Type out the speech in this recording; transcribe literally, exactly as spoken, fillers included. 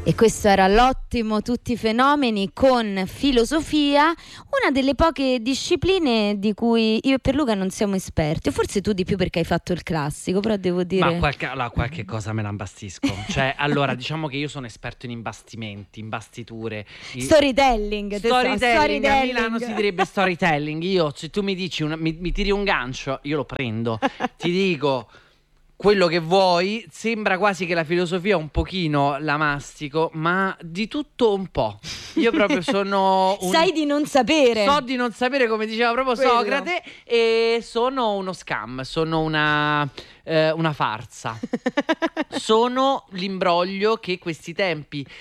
E questo era l'ottimo Tutti i fenomeni con filosofia, una delle poche discipline di cui io e Pierluca non siamo esperti, o forse tu di più perché hai fatto il classico, però devo dire... Ma qualche, allora, qualche cosa me la imbastisco. Cioè, allora, diciamo che io sono esperto in imbastimenti, imbastiture. i- Storytelling, te so, Storytelling, a Milano storytelling. si direbbe storytelling. Io, se tu mi dici, una- mi, mi tiri un gancio, io lo prendo. Ti dico quello che vuoi. Sembra quasi che la filosofia un pochino la mastico, ma di tutto un po'. Io proprio sono un... Sai di non sapere. So di non sapere, come diceva proprio Quello. Socrate, e sono uno scam, sono una, eh, una farsa. Sono l'imbroglio che questi tempi